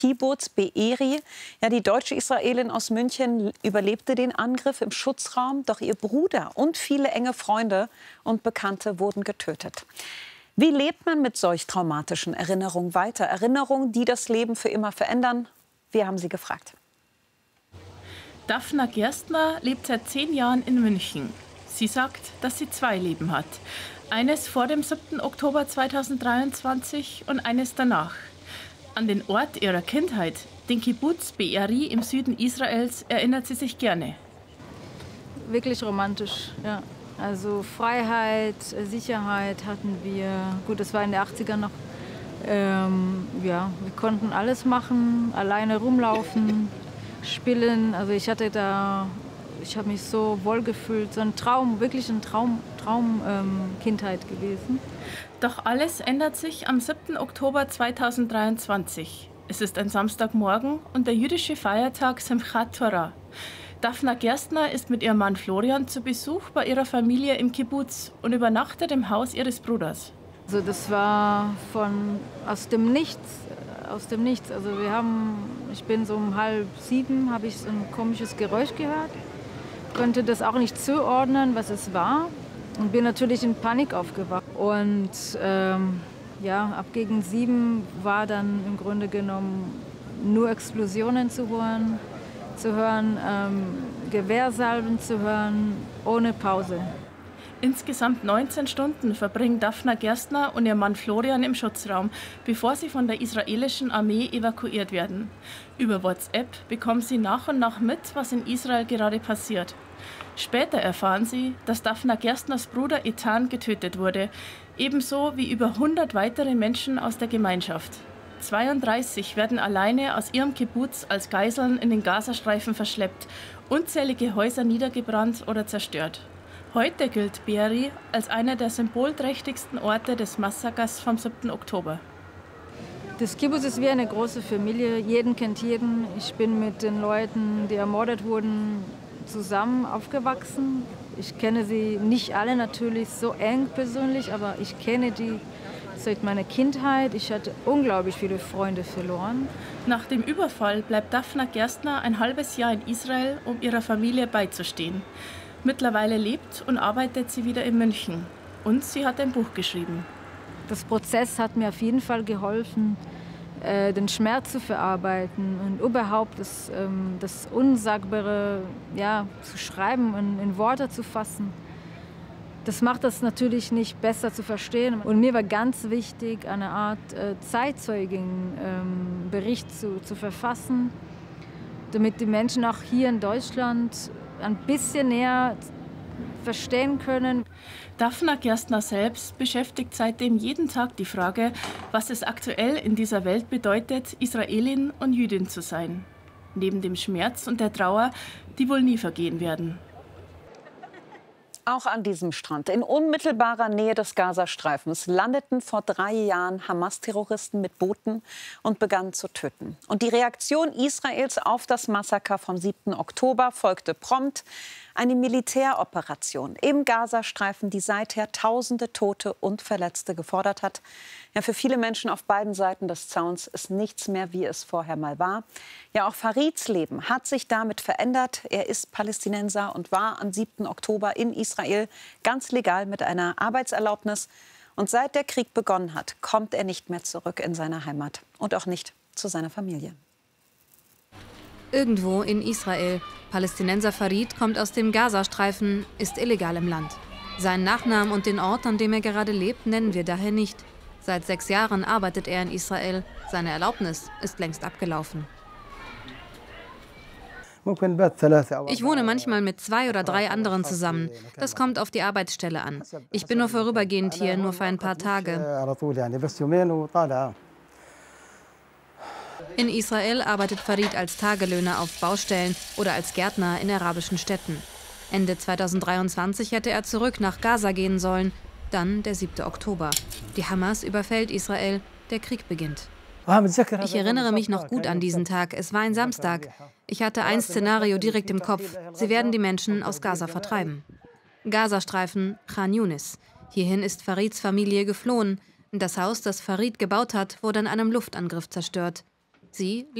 Kibbuz Be'eri. Ja, die deutsche Israelin aus München überlebte den Angriff im Schutzraum, doch ihr Bruder und viele enge Freunde und Bekannte wurden getötet. Wie lebt man mit solch traumatischen Erinnerungen weiter? Erinnerungen, die das Leben für immer verändern? Wir haben sie gefragt. Daphna Gerstner lebt seit 10 Jahren in München. Sie sagt, dass sie 2 Leben hat. Eines vor dem 7. Oktober 2023 und eines danach. An den Ort ihrer Kindheit, den Kibbuz Be'eri im Süden Israels, erinnert sie sich gerne. Wirklich romantisch, ja. Also Freiheit, Sicherheit hatten wir. Gut, das war in den 80ern noch. Ja, wir konnten alles machen, alleine rumlaufen, spielen. Also ich habe mich so wohl gefühlt. So ein Traum, wirklich ein Kindheit gewesen. Doch alles ändert sich am 7. Oktober 2023. Es ist ein Samstagmorgen und der jüdische Feiertag Simchat Torah. Daphna Gerstner ist mit ihrem Mann Florian zu Besuch bei ihrer Familie im Kibbuz und übernachtet im Haus ihres Bruders. Also das war aus dem Nichts. Also ich bin so um 6:30, habe ich so ein komisches Geräusch gehört. Konnte das auch nicht zuordnen, was es war. Und bin natürlich in Panik aufgewacht. Und ab gegen 7 war dann im Grunde genommen nur Explosionen zu hören, Gewehrsalven zu hören, ohne Pause. Insgesamt 19 Stunden verbringen Daphna Gerstner und ihr Mann Florian im Schutzraum, bevor sie von der israelischen Armee evakuiert werden. Über WhatsApp bekommen sie nach und nach mit, was in Israel gerade passiert. Später erfahren sie, dass Daphna Gerstners Bruder Ethan getötet wurde, ebenso wie über 100 weitere Menschen aus der Gemeinschaft. 32 werden alleine aus ihrem Kibbuz als Geiseln in den Gazastreifen verschleppt, unzählige Häuser niedergebrannt oder zerstört. Heute gilt Be'eri als einer der symbolträchtigsten Orte des Massakers vom 7. Oktober. Das Kibbuz ist wie eine große Familie, jeden kennt jeden. Ich bin mit den Leuten, die ermordet wurden, zusammen aufgewachsen. Ich kenne sie nicht alle natürlich so eng persönlich, aber ich kenne die seit meiner Kindheit. Ich hatte unglaublich viele Freunde verloren. Nach dem Überfall bleibt Daphna Gerstner ein halbes Jahr in Israel, um ihrer Familie beizustehen. Mittlerweile lebt und arbeitet sie wieder in München. Und sie hat ein Buch geschrieben. Das Prozess hat mir auf jeden Fall geholfen, den Schmerz zu verarbeiten und überhaupt das Unsagbare zu schreiben und in Worte zu fassen. Das macht das natürlich nicht besser zu verstehen. Und mir war ganz wichtig, eine Art Zeitzeugenbericht zu verfassen, damit die Menschen auch hier in Deutschland ein bisschen näher verstehen können. Daphna Gerstner selbst beschäftigt seitdem jeden Tag die Frage, was es aktuell in dieser Welt bedeutet, Israelin und Jüdin zu sein. Neben dem Schmerz und der Trauer, die wohl nie vergehen werden. Auch an diesem Strand, in unmittelbarer Nähe des Gazastreifens, landeten vor 3 Jahren Hamas-Terroristen mit Booten und begannen zu töten. Und die Reaktion Israels auf das Massaker vom 7. Oktober folgte prompt. Eine Militäroperation im Gazastreifen, die seither Tausende Tote und Verletzte gefordert hat. Ja, für viele Menschen auf beiden Seiten des Zauns ist nichts mehr, wie es vorher mal war. Ja, auch Farids Leben hat sich damit verändert. Er ist Palästinenser und war am 7. Oktober in Israel ganz legal mit einer Arbeitserlaubnis. Und seit der Krieg begonnen hat, kommt er nicht mehr zurück in seine Heimat und auch nicht zu seiner Familie. Irgendwo in Israel. Palästinenser Farid kommt aus dem Gazastreifen, ist illegal im Land. Seinen Nachnamen und den Ort, an dem er gerade lebt, nennen wir daher nicht. Seit 6 Jahren arbeitet er in Israel. Seine Erlaubnis ist längst abgelaufen. Ich wohne manchmal mit 2 oder 3 anderen zusammen. Das kommt auf die Arbeitsstelle an. Ich bin nur vorübergehend hier, nur für ein paar Tage. In Israel arbeitet Farid als Tagelöhner auf Baustellen oder als Gärtner in arabischen Städten. Ende 2023 hätte er zurück nach Gaza gehen sollen. Dann der 7. Oktober. Die Hamas überfällt Israel. Der Krieg beginnt. Ich erinnere mich noch gut an diesen Tag. Es war ein Samstag. Ich hatte ein Szenario direkt im Kopf. Sie werden die Menschen aus Gaza vertreiben. Gazastreifen, Khan Yunis. Hierhin ist Farids Familie geflohen. Das Haus, das Farid gebaut hat, wurde in einem Luftangriff zerstört. Sie